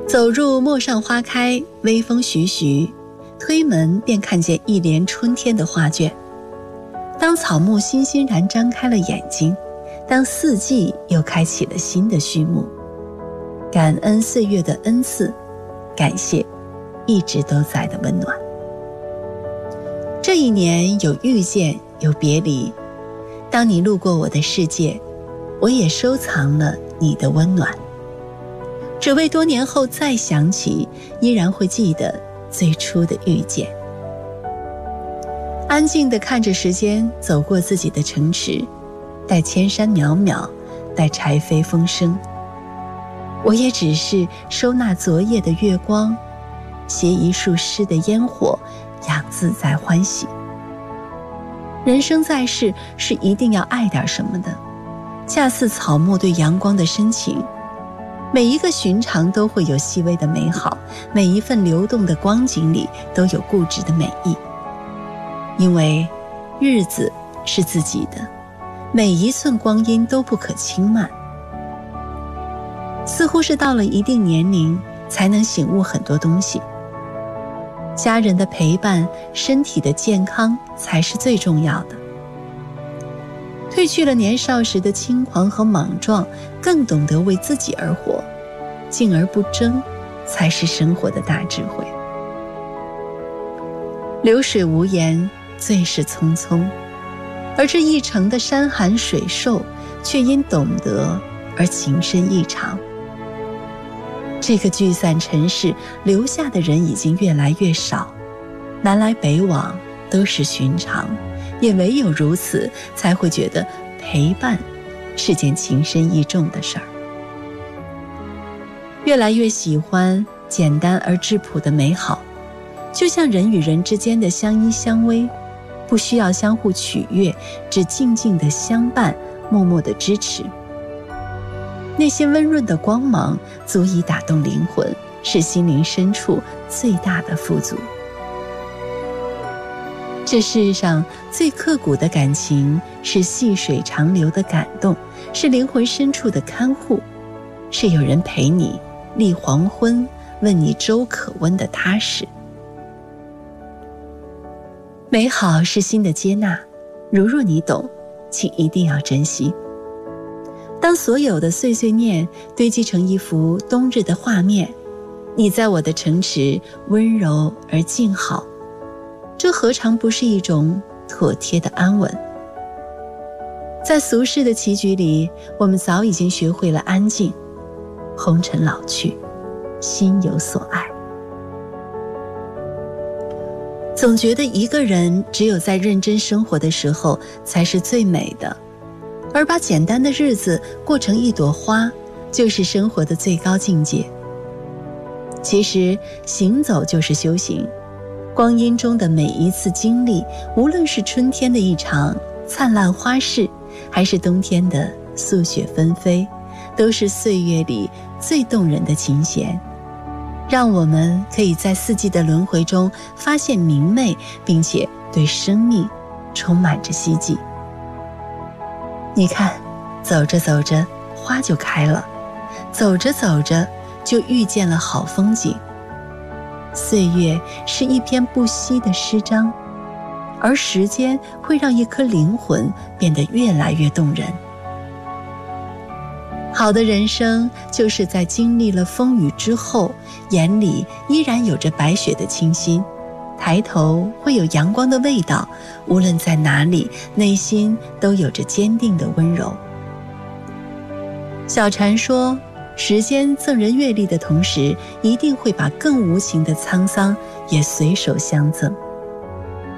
走入陌上花开，微风徐徐，推门便看见一帘春天的画卷。当草木欣欣然张开了眼睛，当四季又开启了新的序幕，感恩岁月的恩赐，感谢一直都在的温暖。这一年有遇见，有别离，当你路过我的世界，我也收藏了你的温暖，只为多年后再想起，依然会记得最初的遇见。安静地看着时间走过自己的城池，待千山渺渺，待柴扉风声，我也只是收纳昨夜的月光，携一束诗的烟火，养自在欢喜。人生在世，是一定要爱点什么的，恰似草木对阳光的深情，每一个寻常都会有细微的美好，每一份流动的光景里都有固执的美意。因为日子是自己的，每一寸光阴都不可轻慢。似乎是到了一定年龄，才能醒悟很多东西。家人的陪伴，身体的健康才是最重要的。褪去了年少时的轻狂和莽撞，更懂得为自己而活，静而不争，才是生活的大智慧。流水无言，最是匆匆，而这一程的山寒水瘦，却因懂得而情深意长。这个聚散尘世，留下的人已经越来越少，南来北往都是寻常，也唯有如此，才会觉得陪伴是件情深意重的事儿。越来越喜欢简单而质朴的美好，就像人与人之间的相依相偎，不需要相互取悦，只静静的相伴，默默的支持。那些温润的光芒足以打动灵魂，是心灵深处最大的富足。这世上最刻骨的感情，是细水长流的感动，是灵魂深处的看护，是有人陪你立黄昏，问你粥可温的踏实。美好是心的接纳，如若你懂，请一定要珍惜。当所有的碎碎念堆积成一幅冬日的画面，你在我的城池温柔而静好，这何尝不是一种妥帖的安稳？在俗世的棋局里，我们早已经学会了安静，红尘老去，心有所爱。总觉得一个人只有在认真生活的时候才是最美的，而把简单的日子过成一朵花，就是生活的最高境界。其实行走就是修行，光阴中的每一次经历，无论是春天的一场灿烂花事，还是冬天的素雪纷飞，都是岁月里最动人的琴弦，让我们可以在四季的轮回中发现明媚，并且对生命充满着希冀。你看，走着走着花就开了，走着走着就遇见了好风景。岁月是一篇不息的诗章，而时间会让一颗灵魂变得越来越动人。好的人生，就是在经历了风雨之后，眼里依然有着白雪的清新，抬头会有阳光的味道，无论在哪里，内心都有着坚定的温柔。小禅说，时间赠人阅历的同时，一定会把更无情的沧桑也随手相赠。